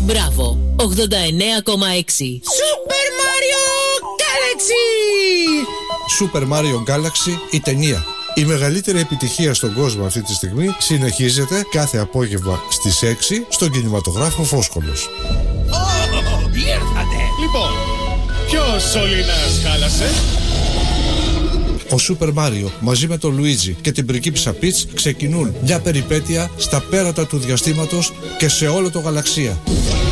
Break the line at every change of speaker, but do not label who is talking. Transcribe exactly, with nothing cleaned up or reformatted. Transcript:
Μπράβο, ογδόντα εννέα κόμμα έξι.
Super Mario Galaxy!
Super Mario Galaxy, η ταινία. Η μεγαλύτερη επιτυχία στον κόσμο αυτή τη στιγμή συνεχίζεται κάθε απόγευμα στις έξι στον κινηματογράφο Φόσκολος.
Oh, ήρθατε!
Λοιπόν, ποιος σωλήνας χάλασε?
Ο Super Mario μαζί με τον Λουίτζι και την πριγκίπισσα Peach ξεκινούν μια περιπέτεια στα πέρατα του διαστήματος και σε όλο το γαλαξία.